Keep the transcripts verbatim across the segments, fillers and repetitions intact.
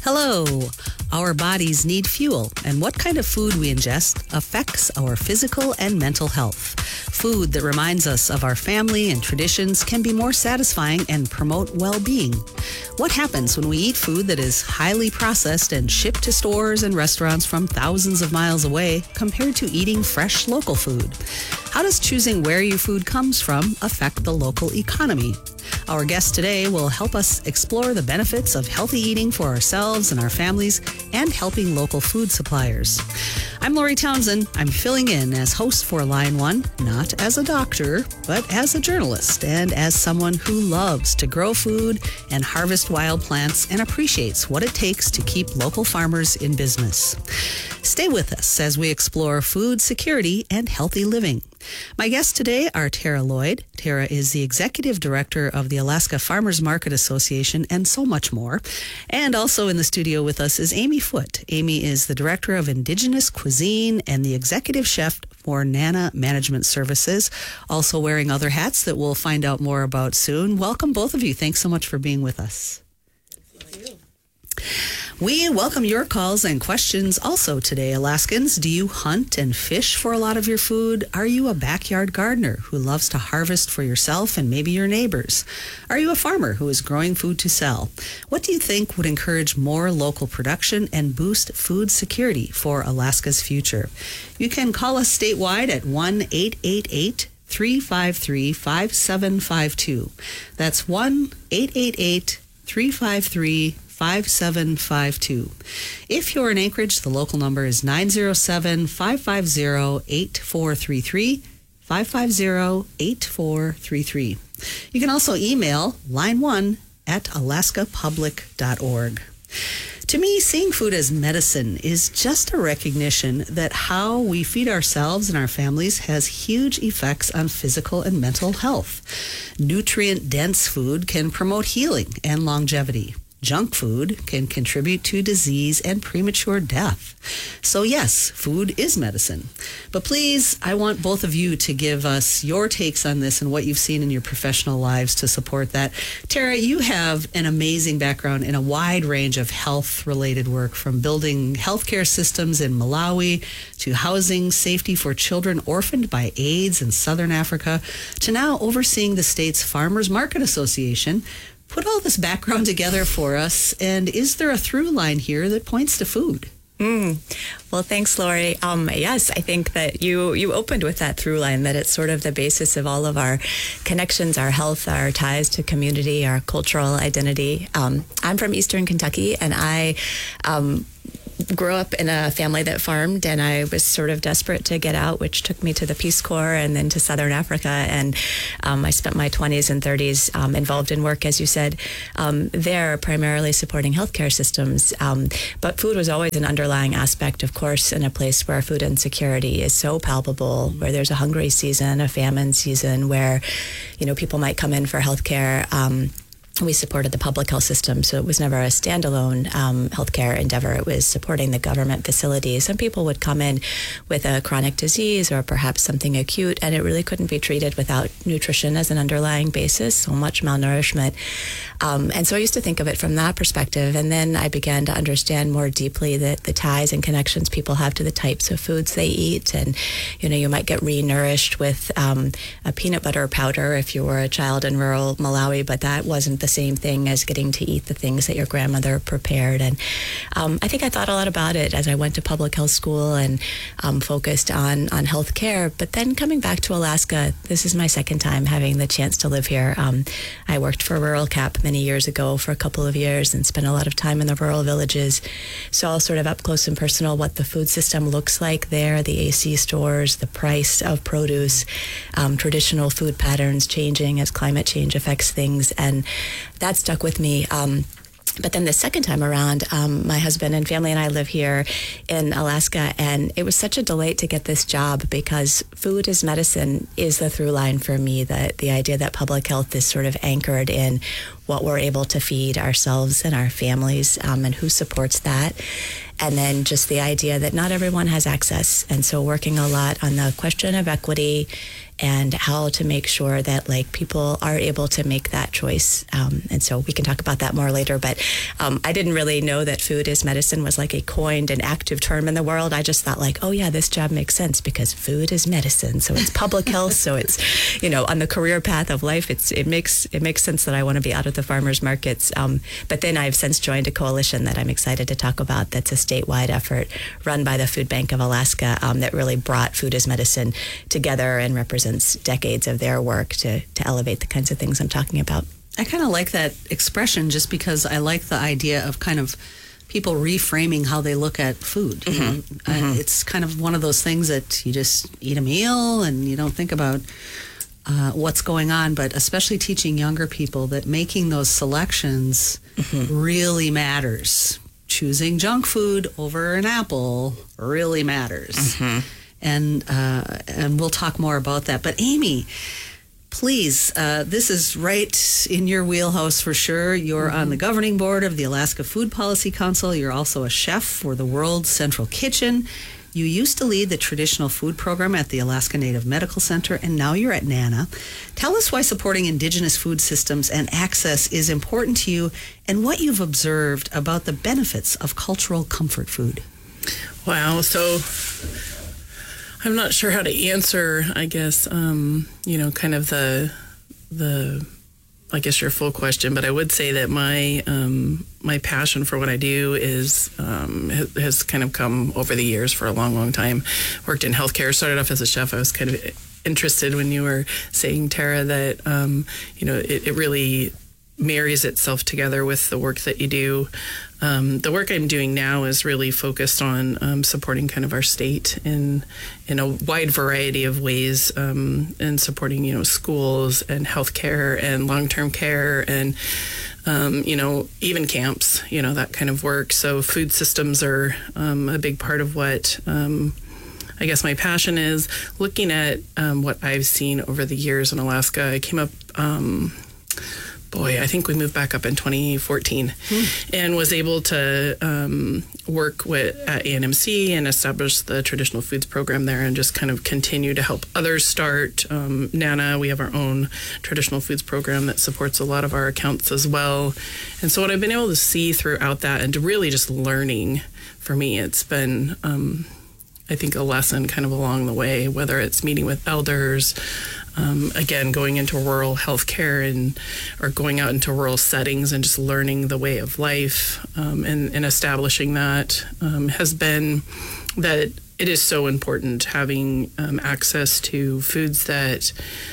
Hello. Our bodies need fuel, and what kind of food we ingest affects our physical and mental health. Food that reminds us of our family and traditions can be more satisfying and promote well-being. What happens when we eat food that is highly processed and shipped to stores and restaurants from thousands of miles away compared to eating fresh local food? How does choosing where your food comes from affect the local economy? Our guest today will help us explore the benefits of healthy eating for ourselves and our families and helping local food suppliers. I'm Lori Townsend. I'm filling in as host for Line One, not as a doctor, but as a journalist and as someone who loves to grow food and harvest wild plants and appreciates what it takes to keep local farmers in business. Stay with us as we explore food security and healthy living. My guests today are Tara Lloyd. Tara is the executive director of the Alaska Farmers Market Association and so much more. And also in the studio with us is Amy Foote. Amy is the director of Indigenous Cuisine and the executive chef for Nana Management Services, also wearing other hats that we'll find out more about soon. Welcome, both of you. Thanks so much for being with us. Thank you. We welcome your calls and questions also today. Alaskans, do you hunt and fish for a lot of your food? Are you a backyard gardener who loves to harvest for yourself and maybe your neighbors? Are you a farmer who is growing food to sell? What do you think would encourage more local production and boost food security for Alaska's future? You can call us statewide at one eight eight eight, three five three, five seven five two. That's one eight eight eight, three five three, five seven five two. If you're in Anchorage, the local number is nine zero seven, five five zero, eight four three three, five five zero, eight four three three. You can also email line one at alaska public dot org. To me, seeing food as medicine is just a recognition that how we feed ourselves and our families has huge effects on physical and mental health. Nutrient-dense food can promote healing and longevity. Junk food can contribute to disease and premature death. So yes, food is medicine. But please, I want both of you to give us your takes on this and what you've seen in your professional lives to support that. Tara, you have an amazing background in a wide range of health-related work, from building healthcare systems in Malawi to housing safety for children orphaned by AIDS in Southern Africa, to now overseeing the state's Farmers Market Association. Put all this background together for us, and is there a through line here that points to food? Mm. Well, thanks, Lori. Um, yes, I think that you, you opened with that through line, that it's sort of the basis of all of our connections, our health, our ties to community, our cultural identity. Um, I'm from Eastern Kentucky, and I um, grew up in a family that farmed, and I was sort of desperate to get out, which took me to the Peace Corps and then to Southern Africa. And um, I spent my twenties and thirties um, involved in work, as you said, um, there, primarily supporting healthcare systems. Um, but food was always an underlying aspect, of course, in a place where food insecurity is so palpable, where there's a hungry season, a famine season, where, you know, people might come in for healthcare. Um, We supported the public health system, so it was never a standalone um, healthcare endeavor. It was supporting the government facilities. Some people would come in with a chronic disease or perhaps something acute, and it really couldn't be treated without nutrition as an underlying basis, so much malnourishment. Um, and so I used to think of it from that perspective, and then I began to understand more deeply that the ties and connections people have to the types of foods they eat. And, you know, you might get re-nourished with um, a peanut butter powder if you were a child in rural Malawi, but that wasn't the same thing as getting to eat the things that your grandmother prepared. And um, I think I thought a lot about it as I went to public health school and um, focused on, on health care. But then coming back to Alaska, this is my second time having the chance to live here. Um, I worked for Rural Cap many years ago for a couple of years and spent a lot of time in the rural villages. Saw sort of up close and personal what the food system looks like there, the A C stores, the price of produce, um, traditional food patterns changing as climate change affects things. And that stuck with me. Um, But then the second time around, um, my husband and family and I live here in Alaska, and it was such a delight to get this job because food is medicine is the through line for me. The, the idea that public health is sort of anchored in what we're able to feed ourselves and our families, um, and who supports that. And then just the idea that not everyone has access. And so working a lot on the question of equity and how to make sure that like people are able to make that choice. Um, and so we can talk about that more later. But um, I didn't really know that food is medicine was like a coined and active term in the world. I just thought like, oh yeah, this job makes sense because food is medicine. So it's public health. So it's, you know, on the career path of life, it's it makes it makes sense that I want to be out at the farmers markets. Um, but then I've since joined a coalition that I'm excited to talk about. That's a statewide effort run by the Food Bank of Alaska um, that really brought food as medicine together and represents decades of their work to, to elevate the kinds of things I'm talking about. I kind of like that expression just because I like the idea of kind of people reframing how they look at food. Mm-hmm. You know? Mm-hmm. Uh, it's kind of one of those things that you just eat a meal and you don't think about uh, what's going on, but especially teaching younger people that making those selections mm-hmm. really matters. Choosing junk food over an apple really matters. Mm-hmm. And uh, and we'll talk more about that. But Amy, please, uh, this is right in your wheelhouse for sure. You're mm-hmm. on the governing board of the Alaska Food Policy Council. You're also a chef for the World Central Kitchen. You used to lead the traditional food program at the Alaska Native Medical Center, and now you're at NANA. Tell us why supporting Indigenous food systems and access is important to you and what you've observed about the benefits of cultural comfort food. Wow. So I'm not sure how to answer, I guess, um, you know, kind of the, the, I guess your full question, but I would say that my, um, my passion for what I do is, um, has kind of come over the years for a long, long time. Worked in healthcare, started off as a chef. I was kind of interested when you were saying, Tara, that, um, you know, it, it really marries itself together with the work that you do. Um, the work I'm doing now is really focused on um, supporting kind of our state in in a wide variety of ways, um, and supporting, you know, schools and healthcare and long-term care and, um, you know, even camps, you know, that kind of work. So food systems are um, a big part of what um, I guess my passion is. Looking at um, what I've seen over the years in Alaska, I came up... Um, Boy, I think we moved back up in twenty fourteen mm. and was able to um, work with at A N M C and establish the traditional foods program there and just kind of continue to help others start. Um, NANA, we have our own traditional foods program that supports a lot of our accounts as well. And so what I've been able to see throughout that and to really just learning, for me, it's been, um, I think, a lesson kind of along the way, whether it's meeting with elders, Um, again, going into rural healthcare and or going out into rural settings and just learning the way of life um, and, and establishing that um, has been that it is so important having um, access to foods that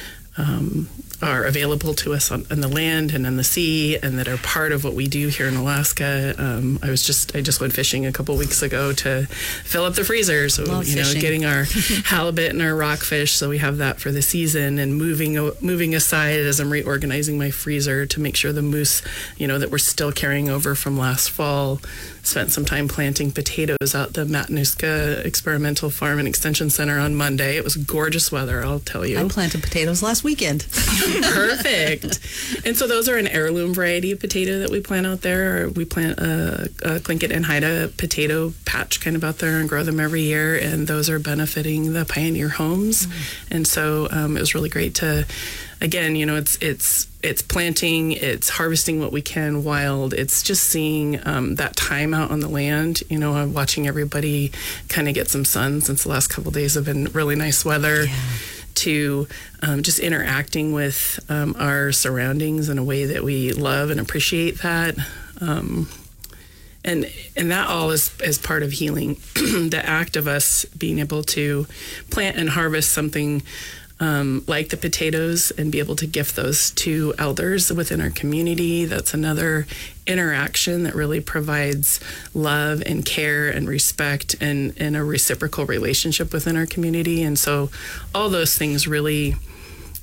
um, are available to us on, on the land and on the sea and that are part of what we do here in Alaska. Um, I was just I just went fishing a couple weeks ago to fill up the freezer. So, Love you know, fishing. getting our halibut and our rockfish. So we have that for the season and moving moving aside as I'm reorganizing my freezer to make sure the moose, you know, that we're still carrying over from last fall. Spent some time planting potatoes out the Matanuska Experimental Farm and Extension Center on Monday. It was gorgeous weather, I'll tell you. I planted potatoes last weekend. Perfect. And so those are an heirloom variety of potato that we plant out there. We plant a, a Tlingit and Haida potato patch kind of out there and grow them every year. And those are benefiting the Pioneer homes. Mm-hmm. And so um, it was really great to, again, you know, it's it's it's planting, it's harvesting what we can wild. It's just seeing um, that time out on the land. You know, I'm watching everybody kind of get some sun since the last couple of days have been really nice weather. Yeah. To um, just interacting with um, our surroundings in a way that we love and appreciate that. Um, and and that all is, is part of healing. The act of us being able to plant and harvest something um, like the potatoes and be able to gift those to elders within our community. That's another interaction that really provides love and care and respect and, and a reciprocal relationship within our community. And so all those things really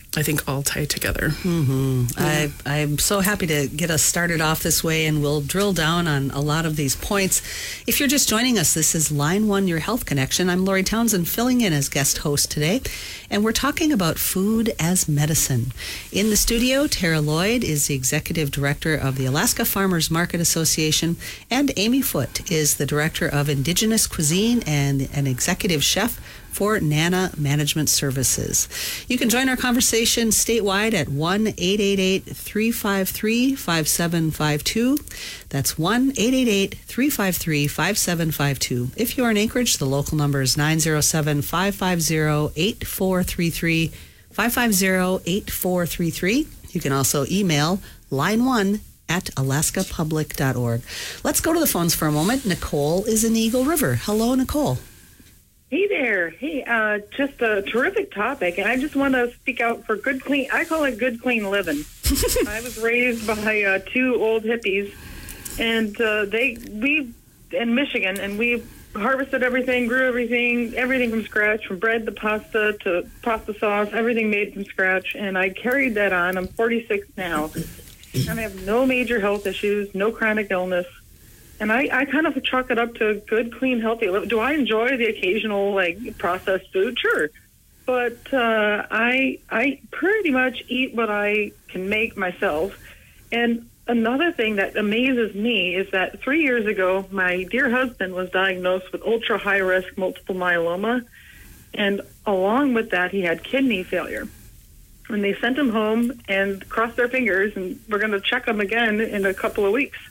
I think all tie together. Mm-hmm. Yeah. I, I'm so happy to get us started off this way, and we'll drill down on a lot of these points. If you're just joining us, this is Line One, Your Health Connection. I'm Lori Townsend, filling in as guest host today, and we're talking about food as medicine. In the studio, Tara Lloyd is the Executive Director of the Alaska Farmers Market Association, and Amy Foote is the Director of Indigenous Cuisine and an Executive Chef for NANA Management Services. You can join our conversation statewide at one eight eight eight, three five three, five seven five two. That's one eight eight eight, three five three, five seven five two. If you are in Anchorage, the local number is nine zero seven, five five zero, eight four three three, five five zero, eight four three three. You can also email line one at alaska public dot org. Let's go to the phones for a moment. Nicole is in Eagle River. Hello, Nicole. Hey there. Hey, uh, just a terrific topic, and I just want to speak out for good, clean, I call it good, clean living. I was raised by uh, two old hippies, and uh, they, we, in Michigan, and we harvested everything, grew everything, everything from scratch, from bread to pasta to pasta sauce, everything made from scratch, and I carried that on. I'm forty-six now, and I have no major health issues, no chronic illness. And I, I kind of chalk it up to good, clean, healthy. Do I enjoy the occasional, like, processed food? Sure. But uh, I I pretty much eat what I can make myself. And another thing that amazes me is that three years ago, my dear husband was diagnosed with ultra-high-risk multiple myeloma. And along with that, he had kidney failure. And they sent him home and crossed their fingers, and we're going to check him again in a couple of weeks.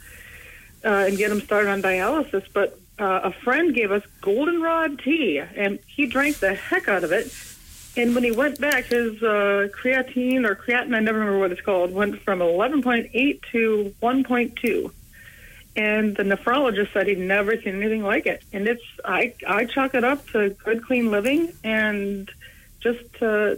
Uh, and get him started on dialysis, but uh, a friend gave us goldenrod tea, and he drank the heck out of it. And when he went back, his uh, creatine or creatinine, I never remember what it's called, went from eleven point eight to one point two. And the nephrologist said he'd never seen anything like it. And it's I, I chalk it up to good, clean living and just uh,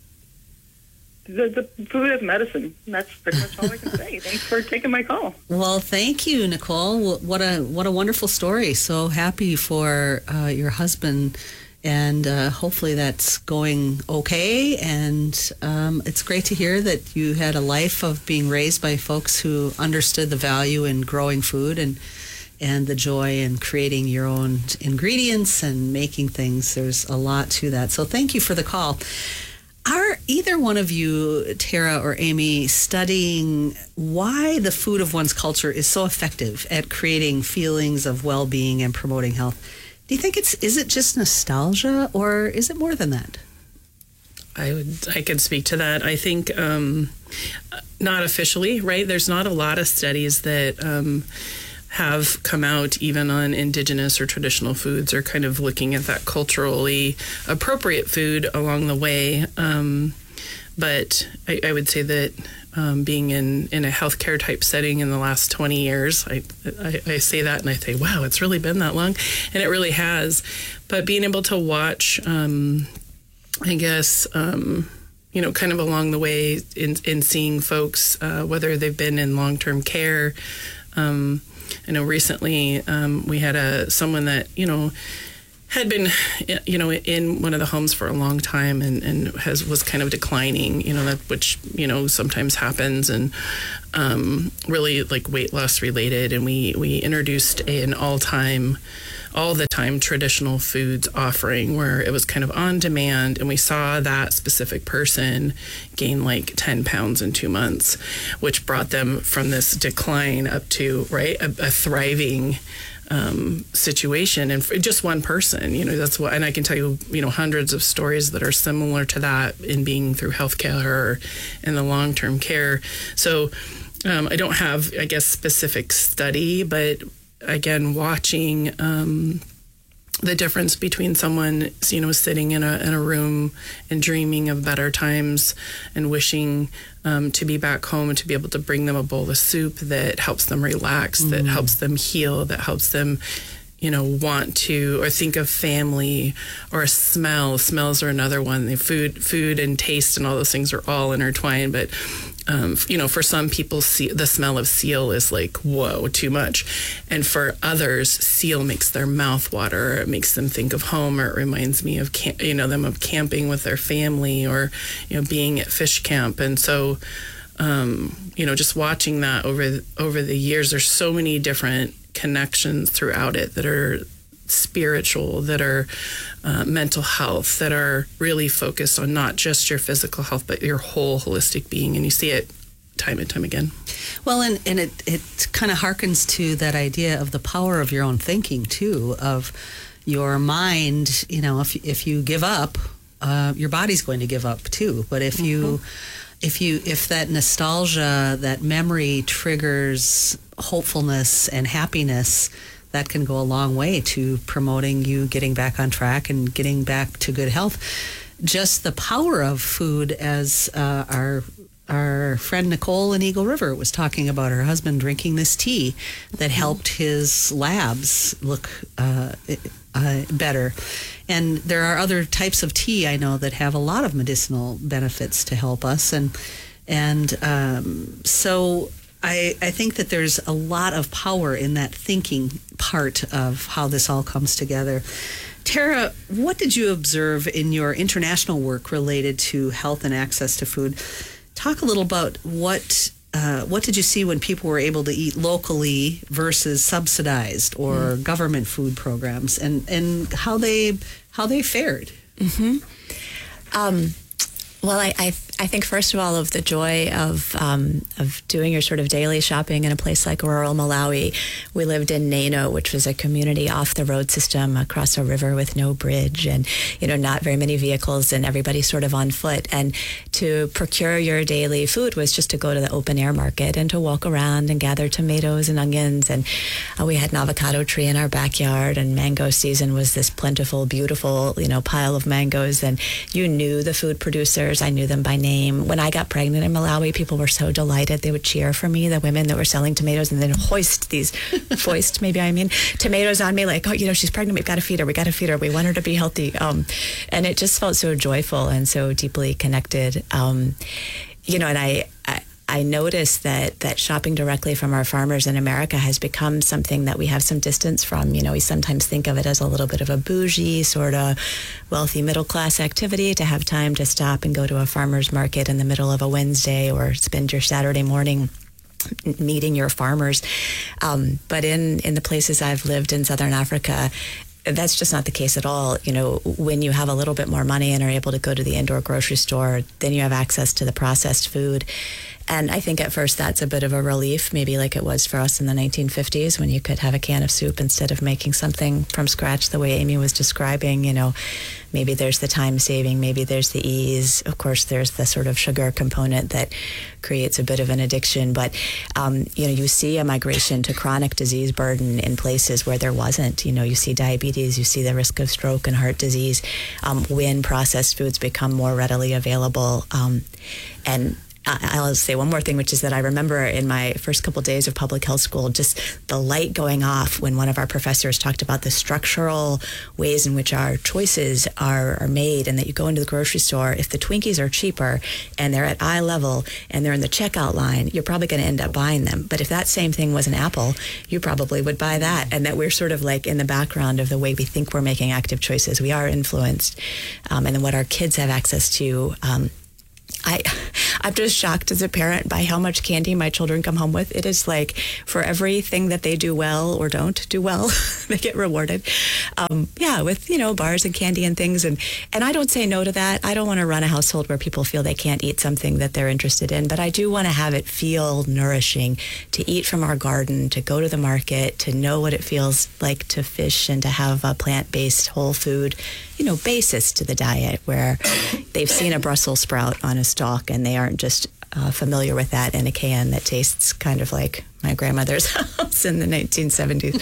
The, the food is medicine. That's pretty much all I can say. Thanks for taking my call. Well, thank you, Nicole. What a what a wonderful story. So happy for uh, your husband, and uh, hopefully that's going okay. And um, it's great to hear that you had a life of being raised by folks who understood the value in growing food and and the joy in creating your own ingredients and making things. There's a lot to that. So thank you for the call. Are either one of you, Tara or Amy, studying why the food of one's culture is so effective at creating feelings of well-being and promoting health? Do you think it's, is it just nostalgia, or is it more than that? I would, I could speak to that. I think um, not officially, right? There's not a lot of studies that um, have come out even on indigenous or traditional foods, or kind of looking at that culturally appropriate food along the way. Um, but I, I would say that um, being in, in a healthcare type setting in the last twenty years, I, I, I say that and I say, wow, it's really been that long. And it really has. But being able to watch, um, I guess, um, you know, kind of along the way in, in seeing folks, uh, whether they've been in long-term care, um, I know recently um, we had a someone that, you know, had been, you know, in one of the homes for a long time and, and has was kind of declining, you know, that which, you know, sometimes happens, and um, really like weight loss related. And we, we introduced a, an all-time, all the time traditional foods offering where it was kind of on demand, and we saw that specific person gain like ten pounds in two months, which brought them from this decline up to, right, a, a thriving um, situation. And for just one person, you know, that's what, and I can tell you, you know, hundreds of stories that are similar to that in being through healthcare or in the long-term care. So um, I don't have, I guess, specific study, but again, watching um, the difference between someone, you know, sitting in a in a room and dreaming of better times and wishing um, to be back home and to be able to bring them a bowl of soup that helps them relax, mm. that helps them heal, that helps them, you know, want to or think of family, or a smell. Smells are another one. The food, food and taste and all those things are all intertwined. But Um, you know, for some people, see, the smell of seal is like, whoa, too much. And for others, seal makes their mouth water. It makes them think of home, or it reminds me of, camp, you know, them of camping with their family, or, you know, being at fish camp. And so, um, you know, just watching that over, over the years, there's so many different connections throughout it that are spiritual, that are uh, mental health, that are really focused on not just your physical health, but your whole holistic being. And you see it time and time again. Well, and, and it, it kind of harkens to that idea of the power of your own thinking, too, of your mind. You know, if, if you give up, uh, your body's going to give up, too. But if you... Mm-hmm. If you if that nostalgia, that memory triggers hopefulness and happiness, that can go a long way to promoting you getting back on track and getting back to good health. Just the power of food, as uh, our our friend Nicole in Eagle River was talking about her husband drinking this tea that helped his labs look uh, uh, better. And there are other types of tea I know that have a lot of medicinal benefits to help us. And and um, so I, I think that there's a lot of power in that thinking part of how this all comes together. Tara, what did you observe in your international work related to health and access to food? Talk a little about what uh, what did you see when people were able to eat locally versus subsidized or mm. government food programs, and, and how they how they fared? Mm-hmm. Um, well, I, I I think first of all of the joy of um, of doing your sort of daily shopping in a place like rural Malawi. We lived in Nano, which was a community off the road system across a river with no bridge, and you know not very many vehicles, and everybody sort of on foot. And to procure your daily food was just to go to the open air market and to walk around and gather tomatoes and onions. And uh, we had an avocado tree in our backyard, and mango season was this plentiful, beautiful, you know, pile of mangoes. And you knew the food producers. I knew them by name. When I got pregnant in Malawi, people were so delighted. They would cheer for me, the women that were selling tomatoes, and then hoist these, foist, maybe I mean, tomatoes on me like, oh, you know, she's pregnant. We've got to feed her. We got to feed her. We want her to be healthy. Um, and it just felt so joyful and so deeply connected. Um, you know, and I, I I noticed that that shopping directly from our farmers in America has become something that we have some distance from. You know, we sometimes think of it as a little bit of a bougie, sort of wealthy middle-class activity to have time to stop and go to a farmer's market in the middle of a Wednesday, or spend your Saturday morning meeting your farmers. Um, but in, in the places I've lived in Southern Africa, that's just not the case at all. You know, when you have a little bit more money and are able to go to the indoor grocery store, then you have access to the processed food. And I think at first that's a bit of a relief, maybe like it was for us in the nineteen fifties when you could have a can of soup instead of making something from scratch the way Amy was describing. You know, maybe there's the time saving, maybe there's the ease. Of course, there's the sort of sugar component that creates a bit of an addiction. But, um, you know, you see a migration to chronic disease burden in places where there wasn't. You know, you see diabetes, you see the risk of stroke and heart disease um, when processed foods become more readily available. Um, and I'll say one more thing, which is that I remember in my first couple of days of public health school, just the light going off when one of our professors talked about the structural ways in which our choices are, are made, and that you go into the grocery store, if the Twinkies are cheaper and they're at eye level and they're in the checkout line, you're probably going to end up buying them. But if that same thing was an apple, you probably would buy that. And that we're sort of like in the background of the way we think we're making active choices. We are influenced. Um, and then what our kids have access to, um, I, I'm just shocked as a parent by how much candy my children come home with. It is like for everything that they do well or don't do well, they get rewarded. Um, yeah, with, you know, bars and candy and things. And, and I don't say no to that. I don't want to run a household where people feel they can't eat something that they're interested in. But I do want to have it feel nourishing to eat from our garden, to go to the market, to know what it feels like to fish and to have a plant-based whole food, you know, basis to the diet, where they've seen a Brussels sprout on a stalk and they aren't just uh, familiar with that in a can that tastes kind of like my grandmother's house in the nineteen seventies.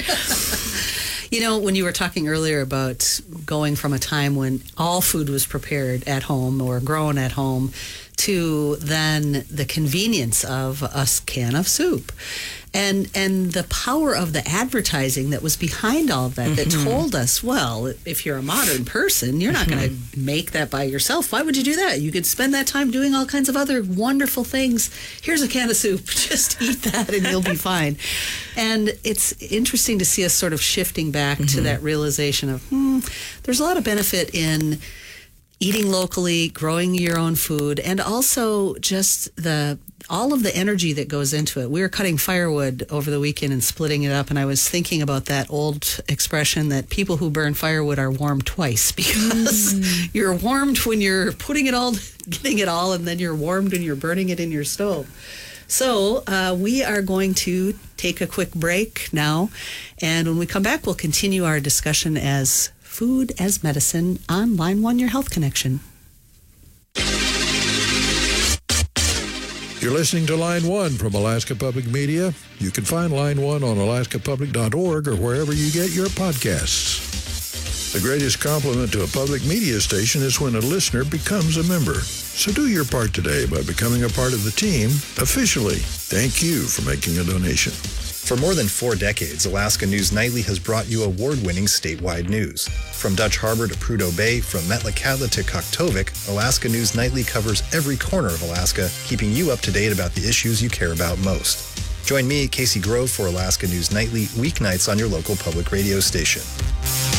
You know, when you were talking earlier about going from a time when all food was prepared at home or grown at home to then the convenience of a can of soup. And and the power of the advertising that was behind all of that, that Mm-hmm. told us, well, if you're a modern person, you're not Mm-hmm. going to make that by yourself. Why would you do that? You could spend that time doing all kinds of other wonderful things. Here's a can of soup. Just eat that and you'll be fine. And it's interesting to see us sort of shifting back Mm-hmm. to that realization of, hmm, there's a lot of benefit in eating locally, growing your own food, and also just the all of the energy that goes into it. We were cutting firewood over the weekend and splitting it up, and I was thinking about that old expression that people who burn firewood are warmed twice, because mm. you're warmed when you're putting it all, getting it all, and then you're warmed when you're burning it in your stove. So uh, we are going to take a quick break now, and when we come back, we'll continue our discussion as Food as Medicine on Line One, Your Health Connection. You're listening to Line One from Alaska Public Media. You can find Line One on alaska public dot org or wherever you get your podcasts. The greatest compliment to a public media station is when a listener becomes a member. So do your part today by becoming a part of the team officially. Thank you for making a donation. For more than four decades, Alaska News Nightly has brought you award-winning statewide news. From Dutch Harbor to Prudhoe Bay, from Metlakatla to Koktovik, Alaska News Nightly covers every corner of Alaska, keeping you up to date about the issues you care about most. Join me, Casey Grove, for Alaska News Nightly, weeknights on your local public radio station.